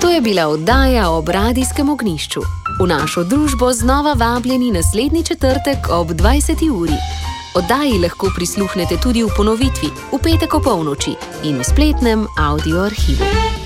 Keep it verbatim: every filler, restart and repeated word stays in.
To je bila oddaja ob Radijskem ognjišču. V našo družbo znova vabljeni naslednji četrtek ob dvajseti uri. Oddaji lahko prisluhnete tudi v ponovitvi, v petek ob polnoči in v spletnem audio arhivu.